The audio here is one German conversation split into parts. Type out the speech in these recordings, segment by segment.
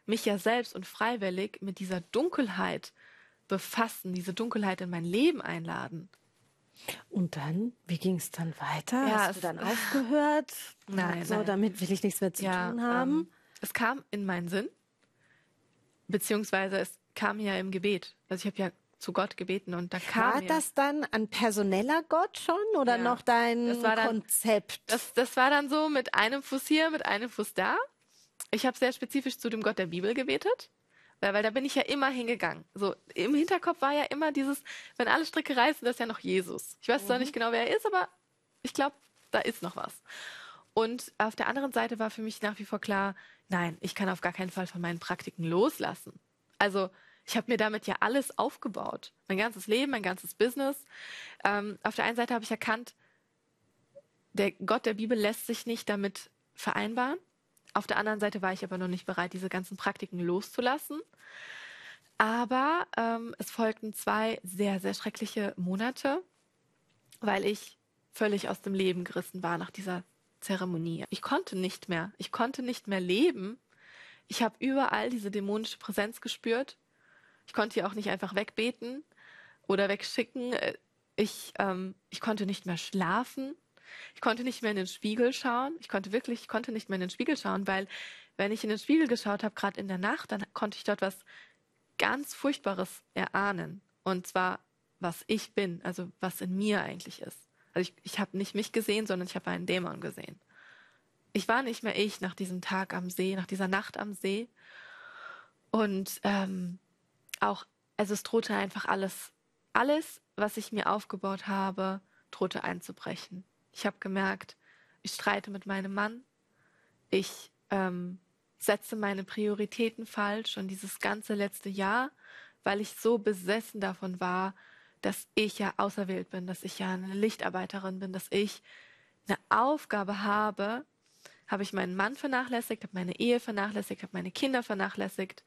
mich ja selbst und freiwillig mit dieser Dunkelheit befassen, diese Dunkelheit in mein Leben einladen. Und dann, wie ging es dann weiter? Ja, Hast du dann aufgehört? Nein, So, nein. damit will ich nichts mehr zu tun haben. Es kam in meinen Sinn, beziehungsweise es kam ja im Gebet. Also ich habe ja zu Gott gebeten und da kam War das dann ein personeller Gott schon oder noch dein Konzept? Das war dann so mit einem Fuß hier, mit einem Fuß da. Ich habe sehr spezifisch zu dem Gott der Bibel gebetet, weil da bin ich ja immer hingegangen. So im Hinterkopf war ja immer dieses, wenn alle Stricke reißen, das ist ja noch Jesus. Ich weiß zwar nicht genau, wer er ist, aber ich glaube, da ist noch was. Und auf der anderen Seite war für mich nach wie vor klar, nein, ich kann auf gar keinen Fall von meinen Praktiken loslassen. Also ich habe mir damit ja alles aufgebaut. Mein ganzes Leben, mein ganzes Business. Auf der einen Seite habe ich erkannt, der Gott der Bibel lässt sich nicht damit vereinbaren. Auf der anderen Seite war ich aber noch nicht bereit, diese ganzen Praktiken loszulassen. Aber es folgten 2 sehr, sehr schreckliche Monate, weil ich völlig aus dem Leben gerissen war nach dieser Zeremonie. Ich konnte nicht mehr leben. Ich habe überall diese dämonische Präsenz gespürt. Ich konnte die auch nicht einfach wegbeten oder wegschicken. Ich konnte nicht mehr schlafen. Ich konnte nicht mehr in den Spiegel schauen. Ich konnte nicht mehr in den Spiegel schauen, weil wenn ich in den Spiegel geschaut habe, gerade in der Nacht, dann konnte ich dort was ganz Furchtbares erahnen. Und zwar, was ich bin, also was in mir eigentlich ist. Also ich habe nicht mich gesehen, sondern ich habe einen Dämon gesehen. Ich war nicht mehr ich nach diesem Tag am See, nach dieser Nacht am See. Und also es drohte einfach alles, was ich mir aufgebaut habe, drohte einzubrechen. Ich habe gemerkt, ich streite mit meinem Mann, ich setze meine Prioritäten falsch und dieses ganze letzte Jahr, weil ich so besessen davon war, dass ich ja auserwählt bin, dass ich ja eine Lichtarbeiterin bin, dass ich eine Aufgabe habe ich meinen Mann vernachlässigt, habe meine Ehe vernachlässigt, habe meine Kinder vernachlässigt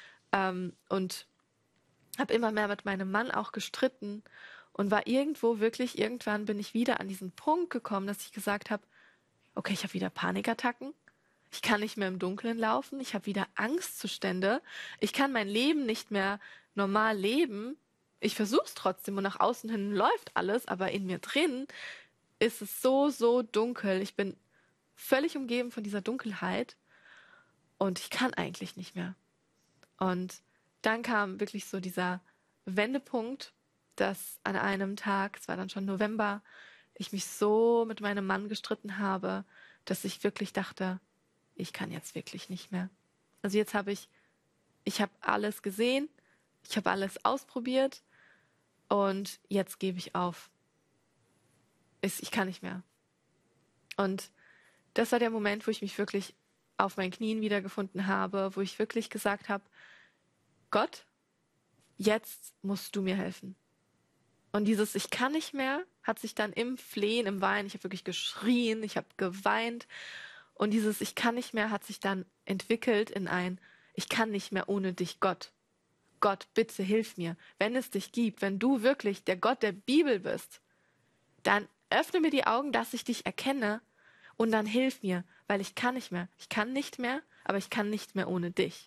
und habe immer mehr mit meinem Mann auch gestritten und war irgendwann bin ich wieder an diesen Punkt gekommen, dass ich gesagt habe, okay, ich habe wieder Panikattacken, ich kann nicht mehr im Dunkeln laufen, ich habe wieder Angstzustände, ich kann mein Leben nicht mehr normal leben, ich versuche es trotzdem und nach außen hin läuft alles, aber in mir drin ist es so, so dunkel, ich bin völlig umgeben von dieser Dunkelheit und ich kann eigentlich nicht mehr. Und dann kam wirklich so dieser Wendepunkt, dass an einem Tag, es war dann schon November, ich mich so mit meinem Mann gestritten habe, dass ich wirklich dachte, ich kann jetzt wirklich nicht mehr. Also jetzt ich habe alles gesehen, ich habe alles ausprobiert und jetzt gebe ich auf. Ich kann nicht mehr. Und das war der Moment, wo ich mich wirklich auf meinen Knien wiedergefunden habe, wo ich wirklich gesagt habe, Gott, jetzt musst du mir helfen. Und dieses Ich kann nicht mehr hat sich dann im Flehen, im Weinen, ich habe wirklich geschrien, ich habe geweint und dieses Ich kann nicht mehr hat sich dann entwickelt in ein Ich kann nicht mehr ohne dich, Gott. Gott, bitte hilf mir. Wenn es dich gibt, wenn du wirklich der Gott der Bibel bist, dann öffne mir die Augen, dass ich dich erkenne und dann hilf mir, weil ich kann nicht mehr. Ich kann nicht mehr, aber ich kann nicht mehr ohne dich.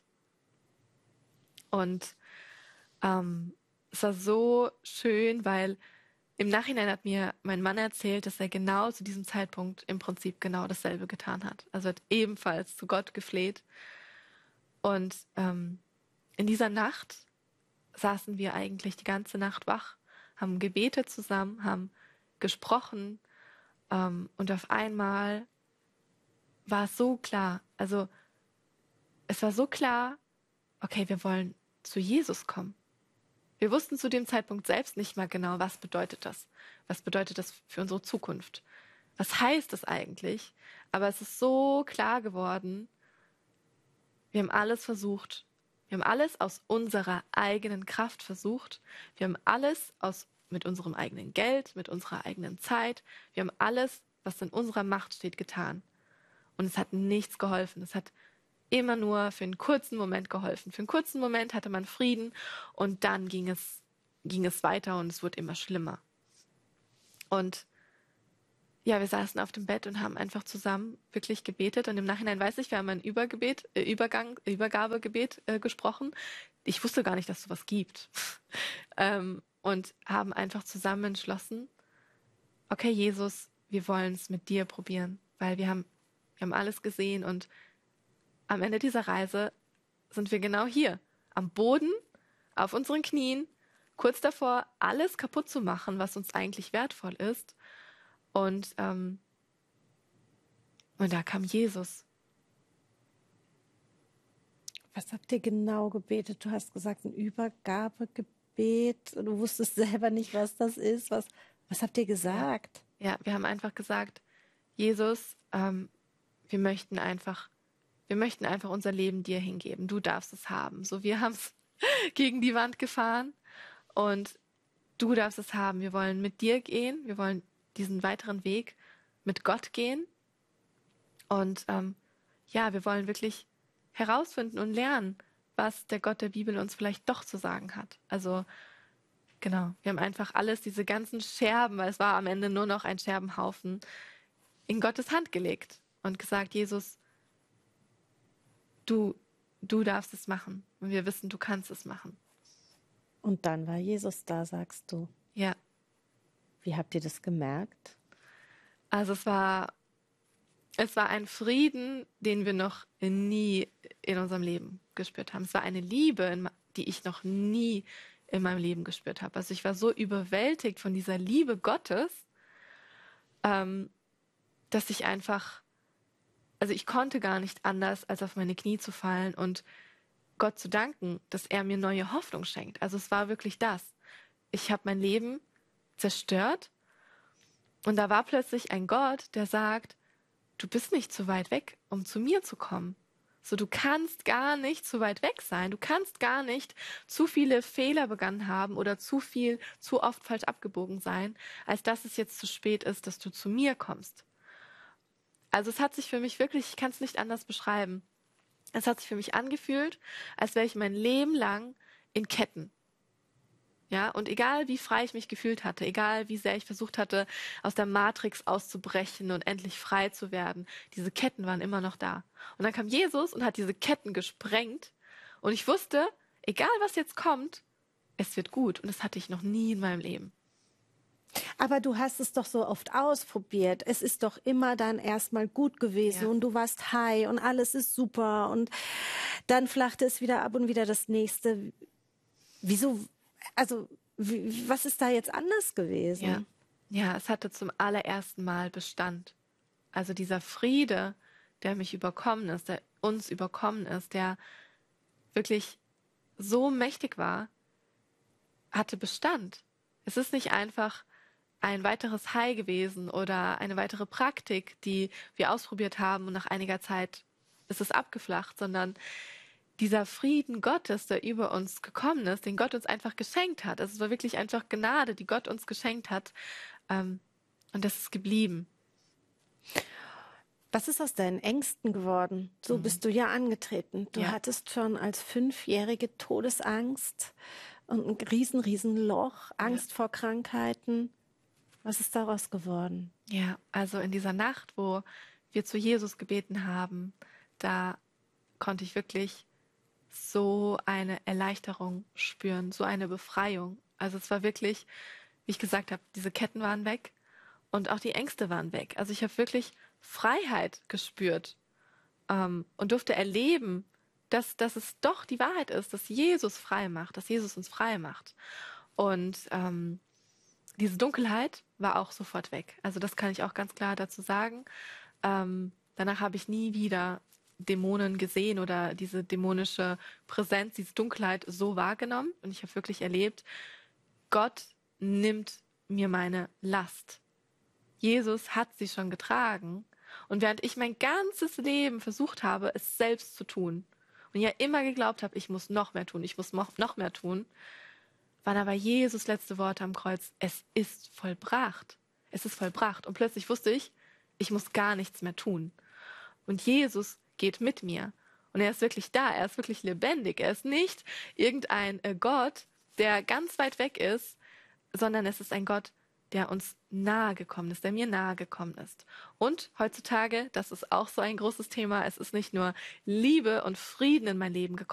Und es war so schön, weil im Nachhinein hat mir mein Mann erzählt, dass er genau zu diesem Zeitpunkt im Prinzip genau dasselbe getan hat. Also hat ebenfalls zu Gott gefleht. Und in dieser Nacht saßen wir eigentlich die ganze Nacht wach, haben gebetet zusammen, haben gesprochen und auf einmal war es so klar, also es war so klar, okay, wir wollen zu Jesus kommen. Wir wussten zu dem Zeitpunkt selbst nicht mal genau, was bedeutet das? Was bedeutet das für unsere Zukunft? Was heißt das eigentlich? Aber es ist so klar geworden, wir haben alles versucht. Wir haben alles aus unserer eigenen Kraft versucht. Wir haben alles mit unserem eigenen Geld, mit unserer eigenen Zeit. Wir haben alles, was in unserer Macht steht, getan. Und es hat nichts geholfen. Es hat immer nur für einen kurzen Moment geholfen. Für einen kurzen Moment hatte man Frieden und dann ging es weiter und es wurde immer schlimmer. Und ja, wir saßen auf dem Bett und haben einfach zusammen wirklich gebetet. Und im Nachhinein weiß ich, wir haben ein Übergabegebet gesprochen. Ich wusste gar nicht, dass es sowas gibt. Und haben einfach zusammen entschlossen, okay, Jesus, wir wollen es mit dir probieren, weil wir haben alles gesehen und am Ende dieser Reise sind wir genau hier, am Boden, auf unseren Knien, kurz davor, alles kaputt zu machen, was uns eigentlich wertvoll ist. Und da kam Jesus. Was habt ihr genau gebetet? Du hast gesagt, ein Übergabegebet. Du wusstest selber nicht, was das ist. Was habt ihr gesagt? Ja, wir haben einfach gesagt, Jesus, wir möchten einfach unser Leben dir hingeben. Du darfst es haben. So, wir haben es gegen die Wand gefahren und du darfst es haben. Wir wollen mit dir gehen. Wir wollen diesen weiteren Weg mit Gott gehen. Und wir wollen wirklich herausfinden und lernen, was der Gott der Bibel uns vielleicht doch zu sagen hat. Also genau, wir haben einfach alles, diese ganzen Scherben, weil es war am Ende nur noch ein Scherbenhaufen, in Gottes Hand gelegt und gesagt, Jesus, du darfst es machen und wir wissen, du kannst es machen. Und dann war Jesus da, sagst du. Ja. Wie habt ihr das gemerkt? Also es war ein Frieden, den wir noch nie in unserem Leben gespürt haben. Es war eine Liebe, die ich noch nie in meinem Leben gespürt habe. Also ich war so überwältigt von dieser Liebe Gottes, dass ich einfach, also ich konnte gar nicht anders, als auf meine Knie zu fallen und Gott zu danken, dass er mir neue Hoffnung schenkt. Also es war wirklich das. Ich habe mein Leben zerstört und da war plötzlich ein Gott, der sagt, du bist nicht zu weit weg, um zu mir zu kommen. So, du kannst gar nicht zu weit weg sein. Du kannst gar nicht zu viele Fehler begangen haben oder zu oft falsch abgebogen sein, als dass es jetzt zu spät ist, dass du zu mir kommst. Also es hat sich für mich wirklich, ich kann es nicht anders beschreiben. Es hat sich für mich angefühlt, als wäre ich mein Leben lang in Ketten. Ja, und egal wie frei ich mich gefühlt hatte, egal wie sehr ich versucht hatte, aus der Matrix auszubrechen und endlich frei zu werden, diese Ketten waren immer noch da. Und dann kam Jesus und hat diese Ketten gesprengt und ich wusste, egal was jetzt kommt, es wird gut und das hatte ich noch nie in meinem Leben. Aber du hast es doch so oft ausprobiert. Es ist doch immer dann erstmal gut gewesen und du warst high und alles ist super und dann flachte es wieder ab und wieder das nächste. Wieso? Also, was ist da jetzt anders gewesen? Ja, es hatte zum allerersten Mal Bestand. Also dieser Friede, der mich überkommen ist, der uns überkommen ist, der wirklich so mächtig war, hatte Bestand. Es ist nicht einfach ein weiteres High gewesen oder eine weitere Praktik, die wir ausprobiert haben und nach einiger Zeit ist es abgeflacht, sondern dieser Frieden Gottes, der über uns gekommen ist, den Gott uns einfach geschenkt hat. Also es war wirklich einfach Gnade, die Gott uns geschenkt hat. Und das ist geblieben. Was ist aus deinen Ängsten geworden? So bist du ja angetreten. Du hattest schon als 5-Jährige Todesangst und ein riesen Loch, Angst vor Krankheiten. Was ist daraus geworden? Ja, also in dieser Nacht, wo wir zu Jesus gebeten haben, da konnte ich wirklich so eine Erleichterung spüren, so eine Befreiung. Also es war wirklich, wie ich gesagt habe, diese Ketten waren weg und auch die Ängste waren weg. Also ich habe wirklich Freiheit gespürt und durfte erleben, dass es doch die Wahrheit ist, dass Jesus frei macht, dass Jesus uns frei macht. Und diese Dunkelheit war auch sofort weg. Also das kann ich auch ganz klar dazu sagen. Danach habe ich nie wieder Dämonen gesehen oder diese dämonische Präsenz, diese Dunkelheit so wahrgenommen. Und ich habe wirklich erlebt, Gott nimmt mir meine Last. Jesus hat sie schon getragen. Und während ich mein ganzes Leben versucht habe, es selbst zu tun und ja immer geglaubt habe, ich muss noch mehr tun, ich muss noch mehr tun, waren aber Jesus letzte Worte am Kreuz, es ist vollbracht. Es ist vollbracht. Und plötzlich wusste ich, ich muss gar nichts mehr tun. Und Jesus geht mit mir. Und er ist wirklich da, er ist wirklich lebendig. Er ist nicht irgendein Gott, der ganz weit weg ist, sondern es ist ein Gott, der uns nahe gekommen ist, der mir nahe gekommen ist. Und heutzutage, das ist auch so ein großes Thema, es ist nicht nur Liebe und Frieden in mein Leben gekommen,